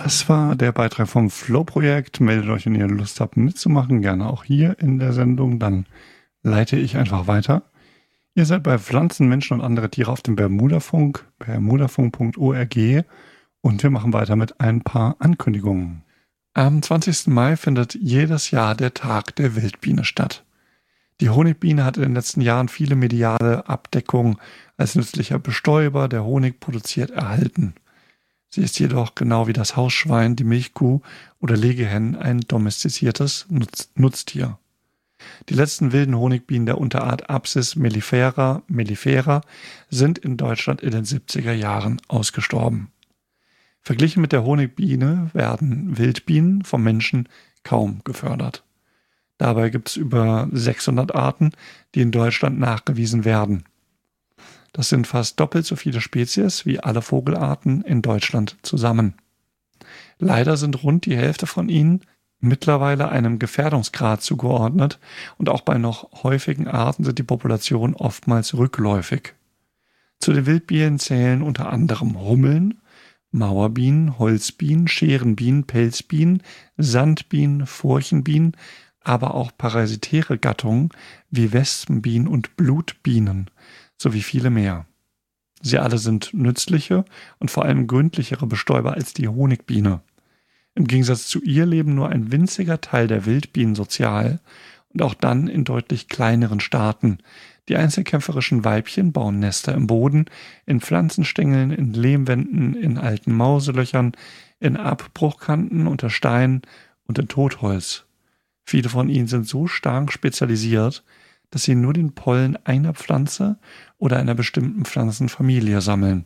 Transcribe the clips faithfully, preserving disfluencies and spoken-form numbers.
Das war der Beitrag vom Flow-Projekt. Meldet euch, wenn ihr Lust habt mitzumachen, gerne auch hier in der Sendung. Dann leite ich einfach weiter. Ihr seid bei Pflanzen, Menschen und andere Tiere auf dem Bermudafunk, bermudafunk punkt org, und wir machen weiter mit ein paar Ankündigungen. Am zwanzigsten Mai findet jedes Jahr der Tag der Wildbiene statt. Die Honigbiene hat in den letzten Jahren viele mediale Abdeckung als nützlicher Bestäuber, der Honig produziert, erhalten. Sie ist jedoch genau wie das Hausschwein, die Milchkuh oder Legehennen ein domestiziertes Nutz- Nutztier. Die letzten wilden Honigbienen der Unterart Apis mellifera mellifera sind in Deutschland in den siebziger Jahren ausgestorben. Verglichen mit der Honigbiene werden Wildbienen vom Menschen kaum gefördert. Dabei gibt es über sechshundert Arten, die in Deutschland nachgewiesen werden. Das sind fast doppelt so viele Spezies wie alle Vogelarten in Deutschland zusammen. Leider sind rund die Hälfte von ihnen mittlerweile einem Gefährdungsgrad zugeordnet und auch bei noch häufigen Arten sind die Populationen oftmals rückläufig. Zu den Wildbienen zählen unter anderem Hummeln, Mauerbienen, Holzbienen, Scherenbienen, Pelzbienen, Sandbienen, Furchenbienen, aber auch parasitäre Gattungen wie Wespenbienen und Blutbienen sowie viele mehr. Sie alle sind nützliche und vor allem gründlichere Bestäuber als die Honigbiene. Im Gegensatz zu ihr leben nur ein winziger Teil der Wildbienen sozial und auch dann in deutlich kleineren Staaten. Die einzelkämpferischen Weibchen bauen Nester im Boden, in Pflanzenstängeln, in Lehmwänden, in alten Mauselöchern, in Abbruchkanten, unter Steinen und in Totholz. Viele von ihnen sind so stark spezialisiert, dass sie nur den Pollen einer Pflanze oder einer bestimmten Pflanzenfamilie sammeln.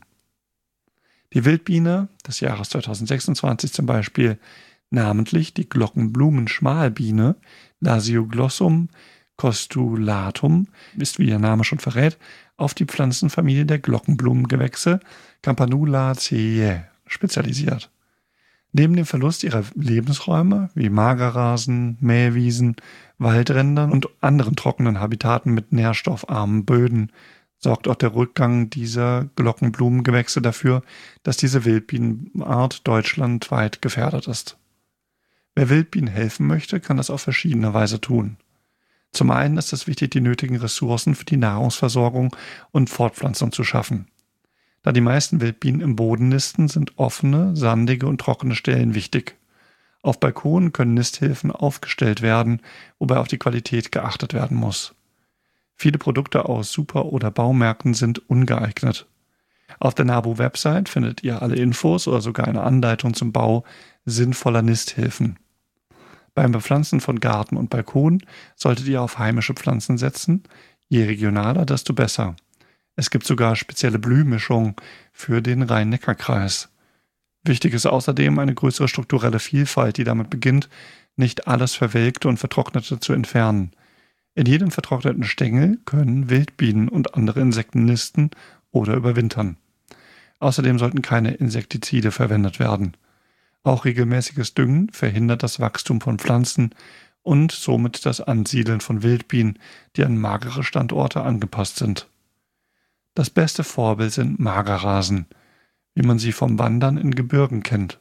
Die Wildbiene des Jahres zweitausendsechsundzwanzig zum Beispiel, namentlich die Glockenblumenschmalbiene Lasioglossum costulatum, ist, wie ihr Name schon verrät, auf die Pflanzenfamilie der Glockenblumengewächse Campanulaceae spezialisiert. Neben dem Verlust ihrer Lebensräume wie Magerrasen, Mähwiesen, Waldrändern und anderen trockenen Habitaten mit nährstoffarmen Böden sorgt auch der Rückgang dieser Glockenblumengewächse dafür, dass diese Wildbienenart deutschlandweit gefährdet ist. Wer Wildbienen helfen möchte, kann das auf verschiedene Weise tun. Zum einen ist es wichtig, die nötigen Ressourcen für die Nahrungsversorgung und Fortpflanzung zu schaffen. Da die meisten Wildbienen im Boden nisten, sind offene, sandige und trockene Stellen wichtig. Auf Balkonen können Nisthilfen aufgestellt werden, wobei auf die Qualität geachtet werden muss. Viele Produkte aus Super- oder Baumärkten sind ungeeignet. Auf der NABU-Website findet ihr alle Infos oder sogar eine Anleitung zum Bau sinnvoller Nisthilfen. Beim Bepflanzen von Garten und Balkon solltet ihr auf heimische Pflanzen setzen. Je regionaler, desto besser. Es gibt sogar spezielle Blühmischungen für den Rhein-Neckar-Kreis. Wichtig ist außerdem eine größere strukturelle Vielfalt, die damit beginnt, nicht alles Verwelkte und Vertrocknete zu entfernen. In jedem vertrockneten Stängel können Wildbienen und andere Insekten nisten oder überwintern. Außerdem sollten keine Insektizide verwendet werden. Auch regelmäßiges Düngen verhindert das Wachstum von Pflanzen und somit das Ansiedeln von Wildbienen, die an magere Standorte angepasst sind. Das beste Vorbild sind Magerrasen, wie man sie vom Wandern in Gebirgen kennt.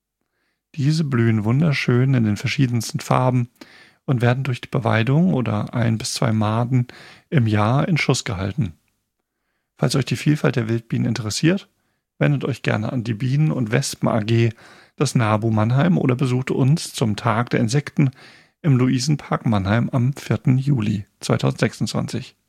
Diese blühen wunderschön in den verschiedensten Farben und werden durch die Beweidung oder ein bis zwei Maden im Jahr in Schuss gehalten. Falls euch die Vielfalt der Wildbienen interessiert, wendet euch gerne an die Bienen- und Wespen A G des NABU Mannheim oder besucht uns zum Tag der Insekten im Luisenpark Mannheim am vierten Juli zweitausendsechsundzwanzig.